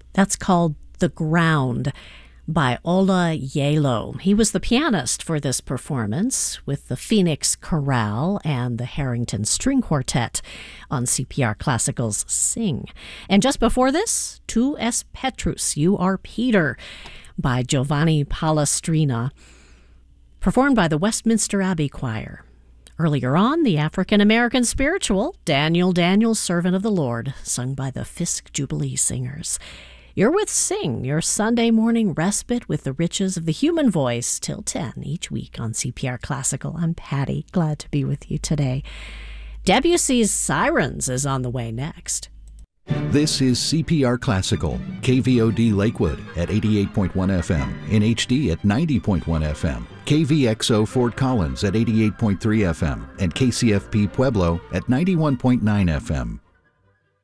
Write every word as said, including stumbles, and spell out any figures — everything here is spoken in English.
That's called The Ground by Ola Yalo. He was the pianist for this performance with the Phoenix Chorale and the Harrington String Quartet on C P R Classical's Sing. And just before this, Tu es Petrus, You Are Peter, by Giovanni Palestrina, performed by the Westminster Abbey Choir. Earlier on, the African-American spiritual, Daniel, Daniel, Servant of the Lord, sung by the Fisk Jubilee Singers. You're with Sing, your Sunday morning respite with the riches of the human voice, till ten each week on C P R Classical. I'm Patty, glad to be with you today. Debussy's Sirens is on the way next. This is C P R Classical, K V O D Lakewood at eighty-eight point one F M, in H D at ninety point one F M, K V X O Fort Collins at eighty-eight point three F M, and K C F P Pueblo at ninety-one point nine F M.